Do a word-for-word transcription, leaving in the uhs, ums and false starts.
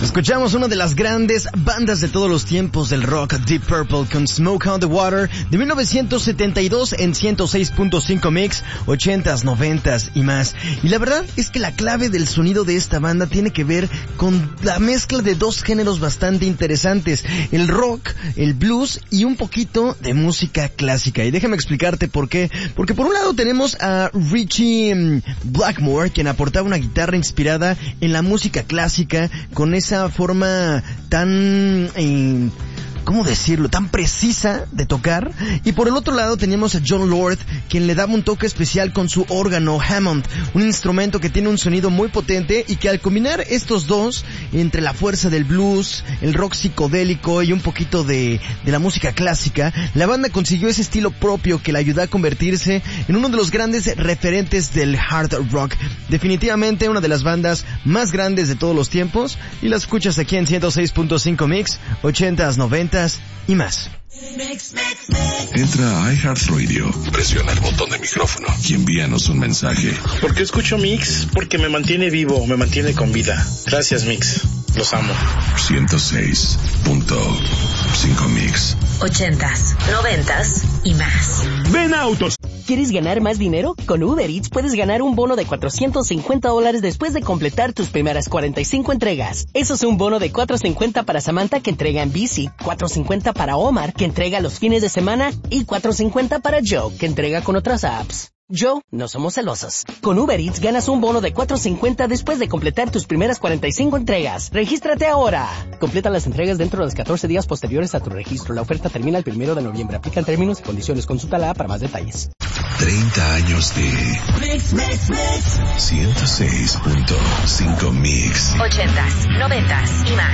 Escuchamos una de las grandes bandas de todos los tiempos del rock, Deep Purple, con Smoke on the Water, de mil novecientos setenta y dos en ciento seis punto cinco Mix, ochentas, noventas y más. Y la verdad es que la clave del sonido de esta banda tiene que ver con la mezcla de dos géneros bastante interesantes, el rock, el blues y un poquito de música clásica. Y déjame explicarte por qué. Porque por un lado tenemos a Richie Blackmore, quien aportaba una guitarra inspirada en la música clásica, con esa forma tan... Eh, ¿cómo decirlo?, tan precisa de tocar. Y por el otro lado teníamos a Jon Lord, quien le daba un toque especial con su órgano Hammond, un instrumento que tiene un sonido muy potente y que al combinar estos dos, entre la fuerza del blues, el rock psicodélico y un poquito de, de la música clásica, la banda consiguió ese estilo propio que le ayudó a convertirse en uno de los grandes referentes del hard rock. Definitivamente una de las bandas más grandes de todos los tiempos, y la escuchas aquí en ciento seis punto cinco Mix, ochentas, noventas y más. Entra a iHeartRadio, presiona el botón de micrófono y envíanos un mensaje. ¿Por qué escucho Mix? Porque me mantiene vivo, me mantiene con vida. Gracias, Mix. Los amo. ciento seis punto cinco Mix. Ochentas, noventas y más. Ven Autos. ¿Quieres ganar más dinero? Con Uber Eats puedes ganar un bono de cuatrocientos cincuenta dólares después de completar tus primeras cuarenta y cinco entregas. Eso es un bono de cuatrocientos cincuenta para Samantha, que entrega en bici, cuatrocientos cincuenta para Omar, que entrega los fines de semana, y cuatrocientos cincuenta para Joe, que entrega con otras apps. Joe, no somos celosos. Con Uber Eats ganas un bono de cuatrocientos cincuenta después de completar tus primeras cuarenta y cinco entregas. ¡Regístrate ahora! Completa las entregas dentro de los catorce días posteriores a tu registro. La oferta termina el primero de noviembre. Aplican términos y condiciones. Consulta la app para más detalles. treinta años de Mix, Mix, Mix. ciento seis punto cinco Mix. Ochentas, noventas y más.